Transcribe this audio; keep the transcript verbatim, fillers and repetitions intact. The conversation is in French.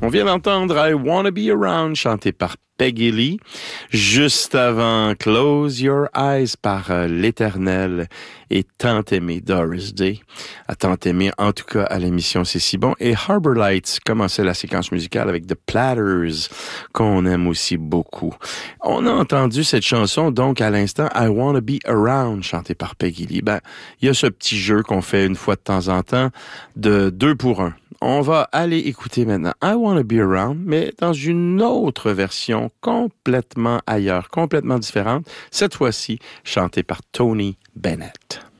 On vient d'entendre I Wanna Be Around, chanté par Peggy Lee. Juste avant Close Your Eyes par euh, l'Éternel et Tant aimé Doris Day. À tant aimé, en tout cas, à l'émission C'est si bon. Et Harbor Lights commençait la séquence musicale avec The Platters, qu'on aime aussi beaucoup. On a entendu cette chanson, donc, à l'instant, I Wanna Be Around, chantée par Peggy Lee. Ben, il y a ce petit jeu qu'on fait une fois de temps en temps, de deux pour un. On va aller écouter maintenant I Wanna Be Around, mais dans une autre version complètement ailleurs, complètement différente, cette fois-ci chantée par Tony Bennett.